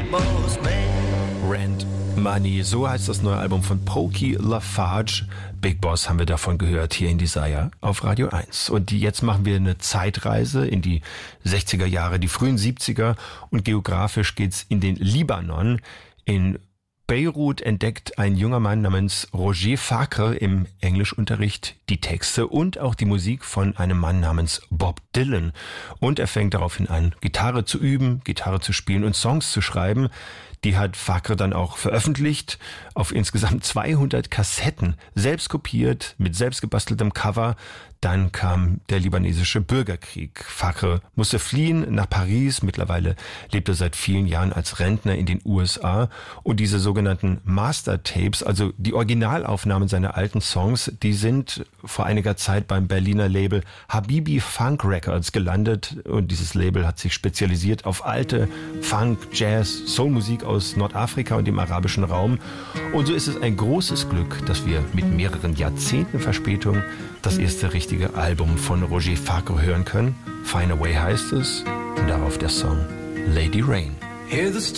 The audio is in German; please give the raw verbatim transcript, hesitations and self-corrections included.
Rent Money, so heißt das neue Album von Pokey LaFarge. Big Boss haben wir davon gehört hier in Desire auf Radio eins. Und die, jetzt machen wir eine Zeitreise in die sechziger Jahre, die frühen siebziger, und geografisch geht's in den Libanon. In Beirut entdeckt ein junger Mann namens Roger Facre im Englischunterricht die Texte und auch die Musik von einem Mann namens Bob Dylan. Und er fängt daraufhin an, Gitarre zu üben, Gitarre zu spielen und Songs zu schreiben. Die hat Facre dann auch veröffentlicht auf insgesamt zweihundert Kassetten, selbst kopiert, mit selbst gebasteltem Cover. Dann kam der libanesische Bürgerkrieg. Facre musste fliehen nach Paris. Mittlerweile lebt er seit vielen Jahren als Rentner in den U S A. Und diese sogenannten Master-Tapes, also die Originalaufnahmen seiner alten Songs, die sind vor einiger Zeit beim Berliner Label Habibi Funk Records gelandet. Und dieses Label hat sich spezialisiert auf alte Funk, Jazz, Soulmusik aus Nordafrika und dem arabischen Raum. Und so ist es ein großes Glück, dass wir mit mehreren Jahrzehnten Verspätung das erste richtige Album von Roger Facre hören können. Find a Way heißt es, und darauf der Song Lady Rain.